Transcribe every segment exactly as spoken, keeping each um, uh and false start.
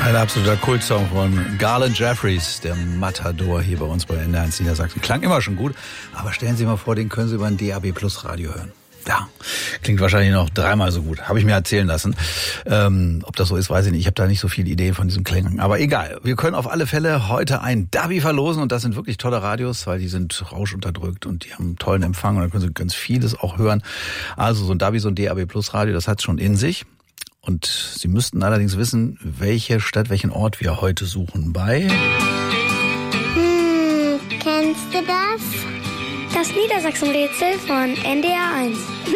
Ein absoluter Kultsong von Garland Jeffries, der Matador hier bei uns bei N D R eins Niedersachsen. Klang immer schon gut, aber stellen Sie sich mal vor, den können Sie über ein D A B Plus Radio hören. Ja, klingt wahrscheinlich noch dreimal so gut, habe ich mir erzählen lassen. Ähm, ob das so ist, weiß ich nicht. Ich habe da nicht so viele Ideen von diesem Klängen. Aber egal, wir können auf alle Fälle heute ein Dabi verlosen und das sind wirklich tolle Radios, weil die sind rauschunterdrückt und die haben einen tollen Empfang und da können Sie ganz vieles auch hören. Also so ein Dabi, so ein D A B Plus Radio, das hat schon in sich. Und Sie müssten allerdings wissen, welche Stadt, welchen Ort wir heute suchen bei... Hm, kennst du das? Das Niedersachsen-Rätsel von N D R eins.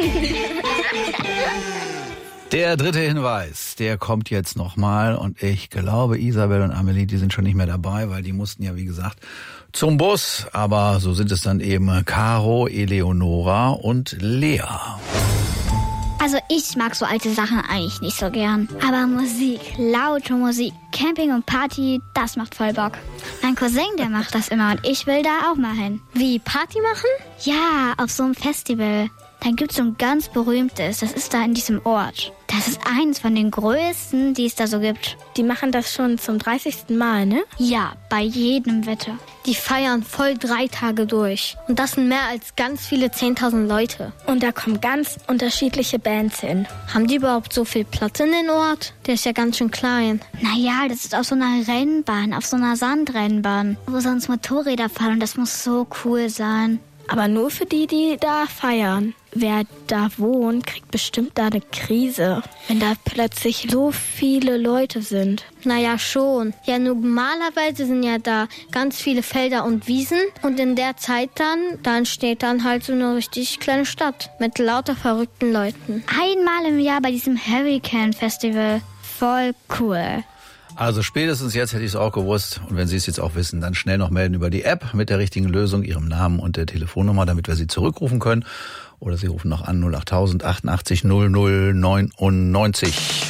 Der dritte Hinweis, der kommt jetzt nochmal und ich glaube, Isabel und Amelie, die sind schon nicht mehr dabei, weil die mussten ja, wie gesagt, zum Bus. Aber so sind es dann eben Caro, Eleonora und Lea. Also ich mag so alte Sachen eigentlich nicht so gern. Aber Musik, laute Musik, Camping und Party, das macht voll Bock. Mein Cousin, der macht das immer und ich will da auch mal hin. Wie, Party machen? Ja, auf so einem Festival. Dann gibt's so ein ganz berühmtes, das ist da in diesem Ort. Das ist eins von den größten, die es da so gibt. Die machen das schon zum dreißigsten Mal, ne? Ja, bei jedem Wetter. Die feiern voll drei Tage durch. Und das sind mehr als ganz viele zehntausend Leute. Und da kommen ganz unterschiedliche Bands hin. Haben die überhaupt so viel Platz in den Ort? Der ist ja ganz schön klein. Naja, das ist auf so einer Rennbahn, auf so einer Sandrennbahn, wo sonst Motorräder fahren und das muss so cool sein. Aber nur für die, die da feiern. Wer da wohnt, kriegt bestimmt da eine Krise, wenn da plötzlich so viele Leute sind. Naja, schon. Ja, normalerweise sind ja da ganz viele Felder und Wiesen. Und in der Zeit dann, da entsteht dann halt so eine richtig kleine Stadt mit lauter verrückten Leuten. Einmal im Jahr bei diesem Hurricane Festival. Voll cool. Also spätestens jetzt hätte ich es auch gewusst. Und wenn Sie es jetzt auch wissen, dann schnell noch melden über die App mit der richtigen Lösung, Ihrem Namen und der Telefonnummer, damit wir Sie zurückrufen können. Oder Sie rufen noch an null achttausend achtundachtzig null null neunundneunzig.